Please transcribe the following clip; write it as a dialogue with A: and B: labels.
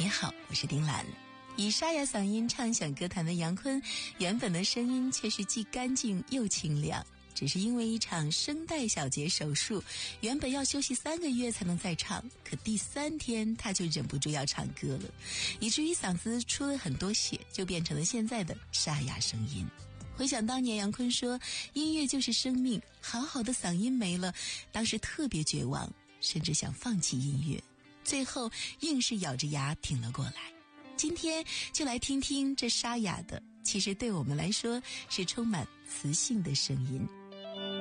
A: 你好，我是丁兰。以沙哑嗓音唱响歌坛的杨坤，原本的声音却是既干净又清亮，只是因为一场声带小结手术，原本要休息3个月才能再唱，可第3天他就忍不住要唱歌了，以至于嗓子出了很多血，就变成了现在的沙哑声音。回想当年杨坤说音乐就是生命，好好的嗓音没了，当时特别绝望，甚至想放弃音乐，最后硬是咬着牙挺了过来。今天就来听听这沙哑的，其实对我们来说是充满磁性的声音。